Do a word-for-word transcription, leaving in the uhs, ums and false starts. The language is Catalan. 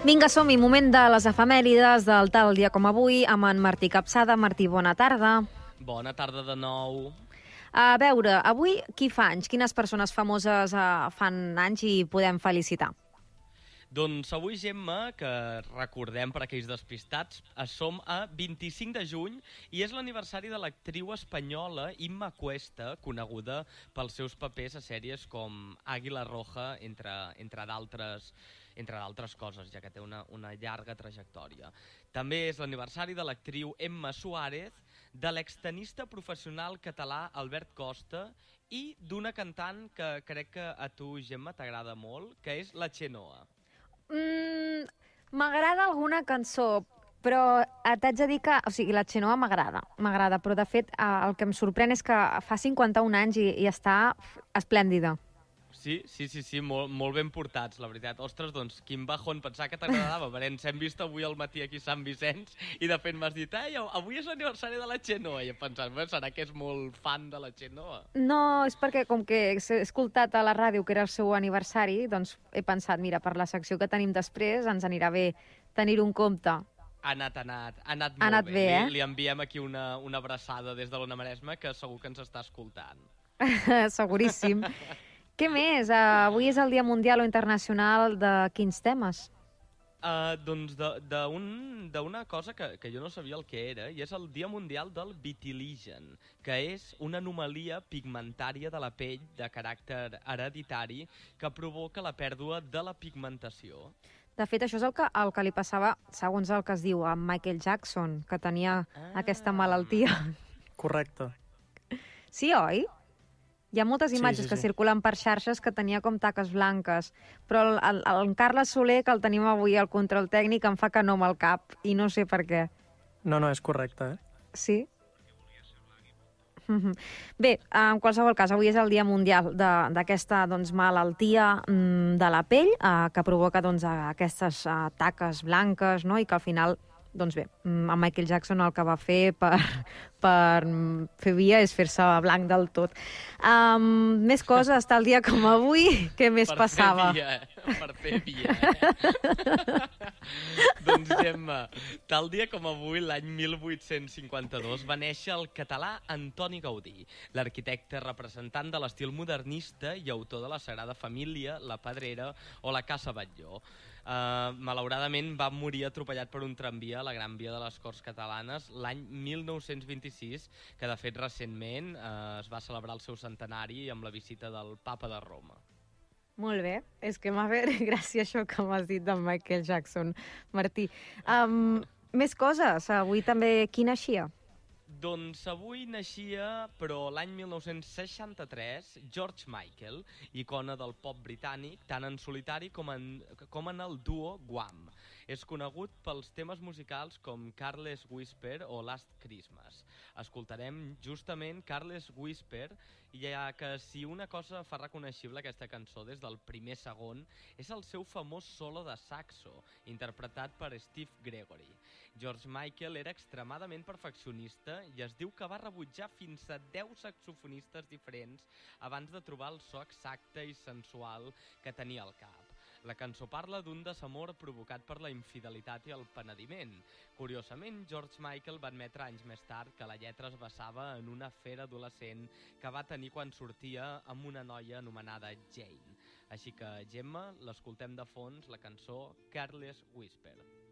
Vinga, som-hi, moment de les efemèrides del tal dia com avui, amb en Martí Capçada. Martí, bona tarda. Bona tarda de nou. A veure, avui qui fa anys? Quines persones famoses uh, fan anys i podem felicitar? Doncs avui, Gemma, que recordem per aquells despistats, som a vint-i-cinc de juny i és l'aniversari de l'actriu espanyola Imma Cuesta, coneguda pels seus papers a sèries com Àguila Roja, entre, entre d'altres entre d'altres coses, ja que té una, una llarga trajectòria. També és l'aniversari de l'actriu Emma Suárez, de l'extenista professional català Albert Costa i d'una cantant que crec que a tu, Gemma, t'agrada molt, que és la Chenoa. Mm, m'agrada alguna cançó, però t'haig de dir que... O sigui, la Chenoa m'agrada, m'agrada, però de fet el que em sorprèn és que fa cinquanta-un anys i, i està esplèndida. Sí, sí, sí, sí, molt, molt ben portats, la veritat. Ostres, doncs, quin bajón, pensar que t'agradava. Ens hem vist avui al matí aquí a Sant Vicenç i de fet m'has dit, ai, avui és l'aniversari de la Chenoa. I he pensat, bueno, serà que és molt fan de la Chenoa? No, és perquè com que he escoltat a la ràdio que era el seu aniversari, doncs he pensat, mira, per la secció que tenim després ens anirà bé tenir-ho en compte. Ha anat, ha anat, ha anat molt ha anat bé. bé eh? li, li enviem aquí una, una abraçada des de l'Ona Maresma, que segur que ens està escoltant. Seguríssim. Què més? Uh, avui és el Dia Mundial o Internacional de quins temes? Uh, doncs d'una un, cosa que, que jo no sabia el que era, i és el Dia Mundial del Vitiligen, que és una anomalia pigmentària de la pell de caràcter hereditari que provoca la pèrdua de la pigmentació. De fet, això és el que, el que li passava, segons el que es diu, a Michael Jackson, que tenia ah. aquesta malaltia. Correcte. Sí, oi? Hi ha moltes imatges sí, sí, que sí. circulen per xarxes que tenia com taques blanques, però el, el, el Carles Soler, que el tenim avui al control tècnic, em fa que no amb el cap, i no sé per què. No, no, és correcte, eh? Sí? Bé, en qualsevol cas, avui és el Dia Mundial d'aquesta doncs, malaltia de la pell, eh, que provoca doncs, aquestes eh, taques blanques, no? I que al final... Doncs bé, en Michael Jackson el que va fer per, per fer via és fer-se blanc del tot. Um, més coses, tal dia com avui, què més per passava? Fer via, eh? Per fer via, eh? Doncs, Gemma, tal dia com avui, l'any mil vuit-cents cinquanta-dos, va néixer el català Antoni Gaudí, l'arquitecte representant de l'estil modernista i autor de la Sagrada Família, la Pedrera o la Casa Batlló. Uh, malauradament va morir atropellat per un tramvia a la Gran Via de les Corts Catalanes l'any mil nou-cents vint-i-sis, que de fet recentment uh, es va celebrar el seu centenari amb la visita del Papa de Roma. Molt bé, és que m'ha fet gràcia això que m'has dit de Michael Jackson, Martí. Um, més coses, avui també qui naixia? Doncs avui naixia, però l'any mil nou-cents seixanta-tres, George Michael, icona del pop britànic, tant en solitari com en, com en el duo Wham. És conegut pels temes musicals com Careless Whisper o Last Christmas. Escoltarem justament Careless Whisper, ja que si una cosa fa reconeixible aquesta cançó des del primer segon és el seu famós solo de saxo, interpretat per Steve Gregory. George Michael era extremadament perfeccionista i es diu que va rebutjar fins a deu saxofonistes diferents abans de trobar el so exacte i sensual que tenia al cap. La cançó parla d'un desamor provocat per la infidelitat i el penediment. Curiosament, George Michael va admetre anys més tard que la lletra es basava en una afer adolescent que va tenir quan sortia amb una noia anomenada Jane. Així que, Gemma, l'escoltem de fons, la cançó Careless Whisper.